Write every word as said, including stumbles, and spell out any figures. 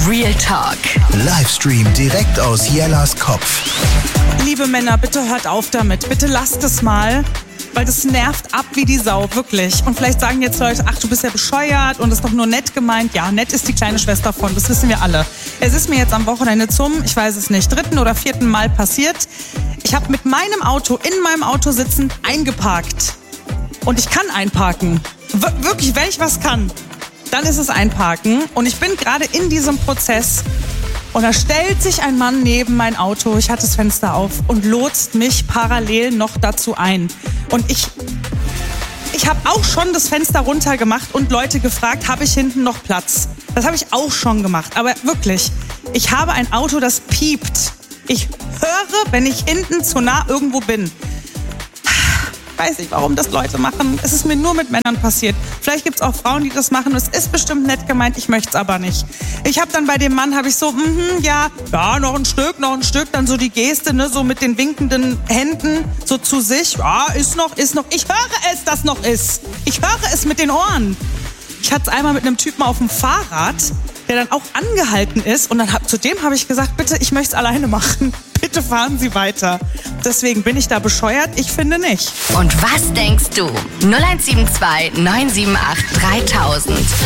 Real Talk. Livestream direkt aus Jellas Kopf. Liebe Männer, bitte hört auf damit. Bitte lasst es mal, weil das nervt ab wie die Sau, wirklich. Und vielleicht sagen jetzt Leute, ach, du bist ja bescheuert und das ist doch nur nett gemeint. Ja, nett ist die kleine Schwester von, das wissen wir alle. Es ist mir jetzt am Wochenende zum, ich weiß es nicht, dritten oder vierten Mal passiert. Ich habe mit meinem Auto, in meinem Auto sitzend, eingeparkt. Und ich kann einparken. Wir- wirklich, wenn ich was kann, dann ist es einparken. Und ich bin gerade in diesem Prozess. Und da stellt sich ein Mann neben mein Auto, ich hatte das Fenster auf, und lotst mich parallel noch dazu ein. Und ich, ich habe auch schon das Fenster runtergemacht und Leute gefragt, habe ich hinten noch Platz? Das habe ich auch schon gemacht, aber wirklich, ich habe ein Auto, das piept. Ich höre, wenn ich hinten zu nah irgendwo bin. Ich weiß nicht, warum das Leute machen. Es ist mir nur mit Männern passiert. Vielleicht gibt es auch Frauen, die das machen. Es ist bestimmt nett gemeint, ich möchte es aber nicht. Ich habe dann bei dem Mann, habe ich so, mhm, ja, ja, noch ein Stück, noch ein Stück. Dann so die Geste, ne, so mit den winkenden Händen, so zu sich. Ja, ist noch, ist noch. Ich höre es, dass noch ist. Ich höre es mit den Ohren. Ich hatte es einmal mit einem Typen auf dem Fahrrad, der dann auch angehalten ist. Und dann hab, zu dem habe ich gesagt, bitte, ich möchte es alleine machen. Bitte fahren Sie weiter. Deswegen bin ich da bescheuert? Ich finde nicht. Und was denkst du? null eins sieben zwei neun sieben acht dreitausend.